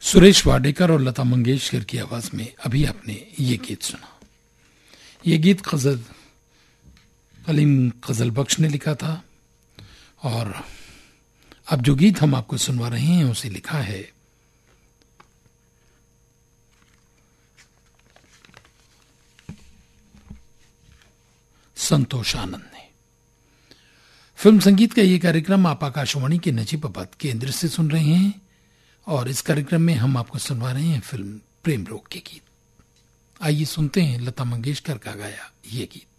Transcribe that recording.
सुरेश वाडेकर और लता मंगेशकर की आवाज में अभी आपने ये गीत सुना। ये गीत कलीम गजल बख्श ने लिखा था और अब जो गीत हम आपको सुनवा रहे हैं उसे लिखा है संतोष आनंद ने। फिल्म संगीत का ये कार्यक्रम आप आकाशवाणी के नजीबाबाद केंद्र से सुन रहे हैं और इस कार्यक्रम में हम आपको सुनवा रहे हैं फिल्म प्रेम रोग के गीत। आइए सुनते हैं लता मंगेशकर का गाया ये गीत।